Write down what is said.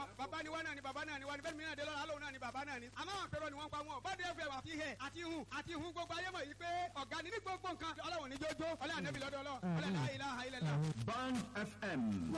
bàbá ni wá náà ni bàbá náà ni wá ni bẹ́ẹ̀ mi náà dé lọ́la lóun náà ni bàbá náà ni. àmọ́ àwọn àpérò ni wọ́n pa wọn bá dé fẹ́ wà fi hẹ̀ àti hun gbogbo ayé mọ̀ yìí pé ọ̀gá ni ní gbogbo nǹkan ọlọ́run ní jójó ọlọ́run ànẹ́bí lọ́dọ̀ ọlọ́run ọlọ́run la ilaha illallah. Band FM